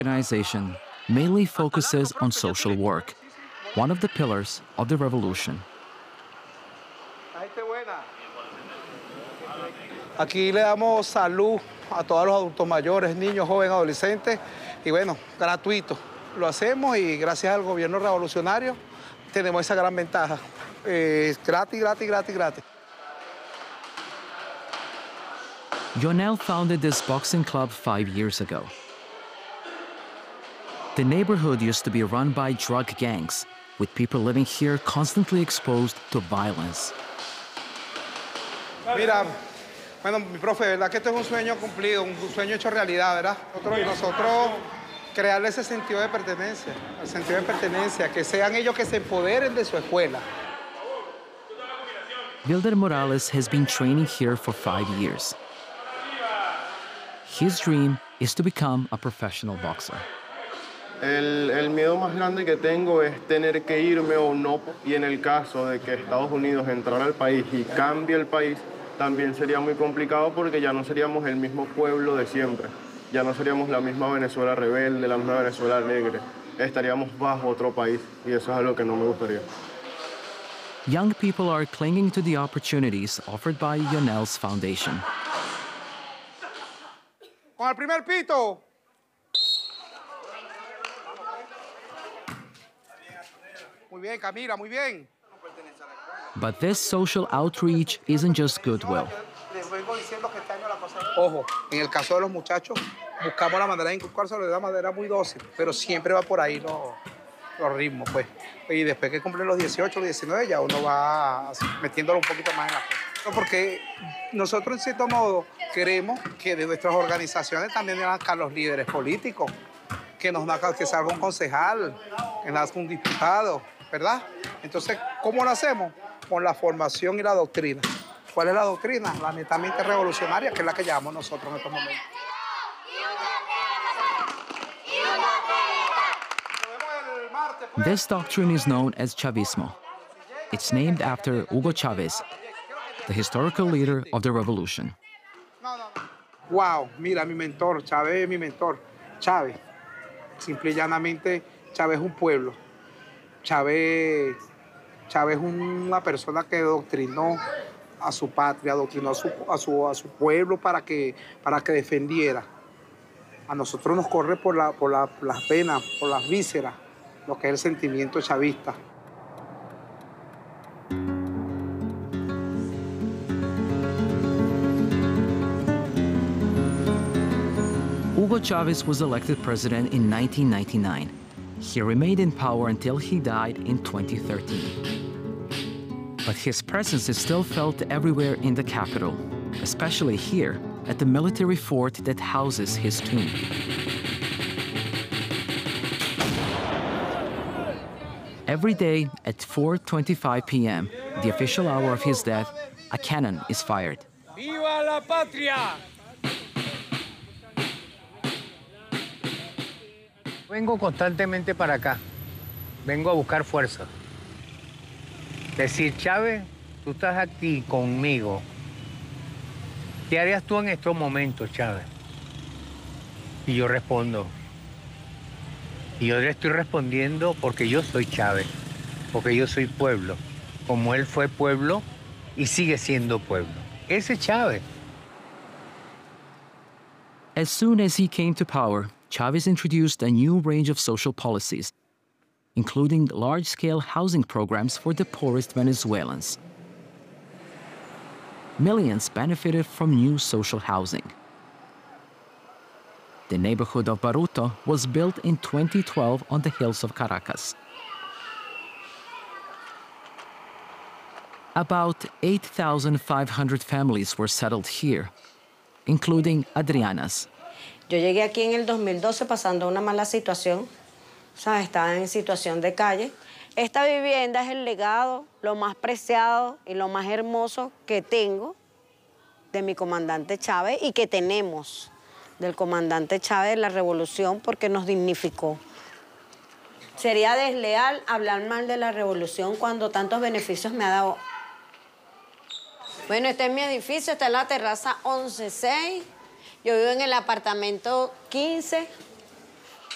organization mainly focuses on social work, one of the pillars of the revolution. Aquí le damos salud a todos los adultos mayores, niños, jóvenes, adolescentes, y bueno, gratuito. Lo hacemos y gracias al gobierno revolucionario tenemos esa gran ventaja. Gratis, gratis, gratis, gratis. Yonel founded this boxing club 5 years ago. The neighborhood used to be run by drug gangs, with people living here constantly exposed to violence. Mira, bueno, mi profe, ¿verdad que esto es un sueño cumplido, un sueño hecho realidad, verdad? Nosotros crearle ese sentido de pertenencia, el sentido de pertenencia, que sean ellos que se empoderen de su escuela. Wilder Morales has been training here for 5 years. His dream is to become a professional boxer. El miedo más grande que tengo es tener que irme o no, y en el caso de que Estados Unidos entrara al país y cambie el país, también sería muy complicado porque ya no seríamos el mismo pueblo de siempre. Ya no seríamos la misma Venezuela rebelde, la misma Venezuela alegre. Estaríamos bajo otro país y eso es algo que no me gustaría. Young people are clinging to the opportunities offered by Yonel's foundation. Con el primer pito. Muy bien, Camila, muy bien. But this social outreach isn't just goodwill. Ojo, en el caso de los muchachos, buscamos la manera de inculcárselo de una manera muy dócil, pero siempre va por ahí los ritmos, pues. Y después que cumplen los 18, los 19, ya uno va metiéndolo un poquito más en la cosa. Porque nosotros, en cierto modo, queremos que de nuestras organizaciones también nazcan los líderes políticos, que salga un concejal, que nazca un diputado, ¿verdad? Entonces, ¿cómo lo hacemos? Con la formación y la doctrina. ¿Cuál es la doctrina? La netamente revolucionaria, que es la que llamamos nosotros en estos momentos. This doctrine is known as Chavismo. It's named after Hugo Chávez, the historical leader of the revolution. Wow, mira, mi mentor, Chávez es mi mentor. Chávez, simple y llanamente, Chávez es un pueblo. Chávez es una persona que doctrinó a su patria, doctrinó a su pueblo para que defendiera. A nosotros nos corre por las venas, por las vísceras, lo que es el sentimiento chavista. Hugo Chávez was elected president in 1999. He remained in power until he died in 2013. But his presence is still felt everywhere in the capital, especially here at the military fort that houses his tomb. Every day at 4:25 p.m., the official hour of his death, a cannon is fired. ¡Viva la patria! Vengo constantemente para acá. Vengo a buscar fuerza. Decir, Chávez, tú estás aquí conmigo. ¿Qué harías tú en estos momentos, Chávez? Y yo respondo. Y yo le estoy respondiendo porque yo soy Chávez, porque yo soy pueblo, como él fue pueblo y sigue siendo pueblo. Ese es Chávez. As soon as he came to power, Chávez introduced a new range of social policies, including large-scale housing programs for the poorest Venezuelans. Millions benefited from new social housing. The neighborhood of Baruto was built in 2012 on the hills of Caracas. About 8,500 families were settled here, including Adriana's. Yo llegué aquí en el 2012 pasando una mala situación, o sea, estaba en situación de calle. Esta vivienda es el legado, lo más preciado y lo más hermoso que tengo de mi comandante Chávez y que tenemos del comandante Chávez de la revolución porque nos dignificó. Sería desleal hablar mal de la revolución cuando tantos beneficios me ha dado. Bueno, este es mi edificio, está en la terraza 11-6. Yo vivo en el apartamento 15.